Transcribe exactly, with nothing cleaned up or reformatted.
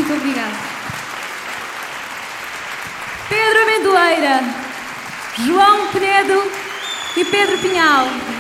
Muito obrigada. Pedro Amendoeira, João Penedo e Pedro Pinhal.